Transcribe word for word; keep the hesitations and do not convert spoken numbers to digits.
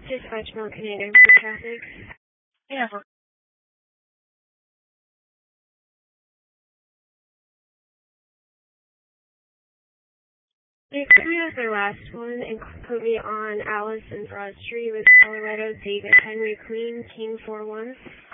Dispatch Mount Canadian for traffic. Yeah, for You put me as the last one and put me on Alice and Broad Street with Colorado, David Henry Queen, King four one.